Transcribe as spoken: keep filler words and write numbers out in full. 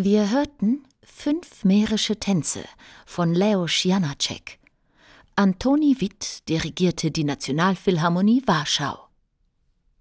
Wir hörten Fünf mährische Tänze von Leoš Janáček. Antoni Witt dirigierte die Nationalphilharmonie Warschau.